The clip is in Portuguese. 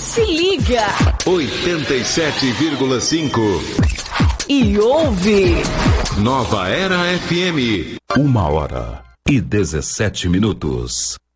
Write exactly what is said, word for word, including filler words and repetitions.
Se liga. oitenta e sete vírgula cinco. E ouve. Nova Era F M. Uma hora e dezessete minutos.